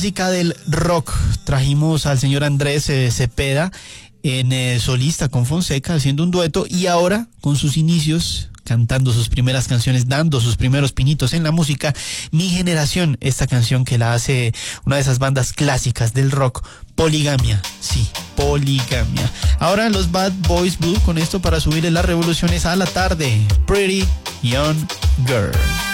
Música del rock. Trajimos al señor Andrés Cepeda en solista con Fonseca haciendo un dueto, y ahora con sus inicios cantando sus primeras canciones, dando sus primeros pinitos en la música, Mi Generación, esta canción que la hace una de esas bandas clásicas del rock, Poligamia. Sí, Poligamia. Ahora los Bad Boys Blue con esto para subirle las revoluciones a la tarde, Pretty Young Girl.